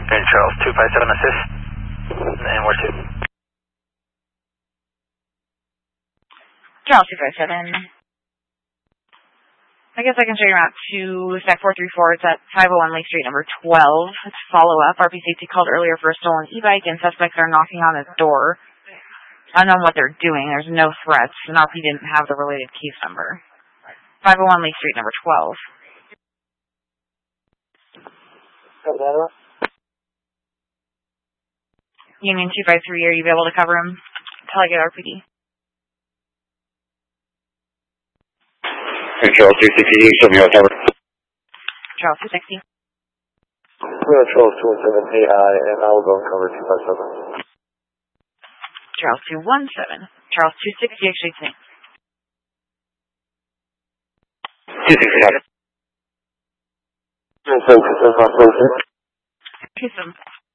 And Charles 257 assist. And where to? Charles 257. I guess I can show you around to Stack 434. It's at 501 Lake Street, number 12. It's follow-up. RP Safety called earlier for a stolen e-bike, and suspects are knocking on his door. Unknown what they're doing. There's no threats, and RP didn't have the related case number. 501 Lake Street, number 12. Union 253, are you able to cover him until I get RPD? Hey, Charles 260, you can show me what cover. Charles 260. Charles 217, AI, and I will go and cover 257. Charles 217. Charles 260, actually, it's me. 260. Peace.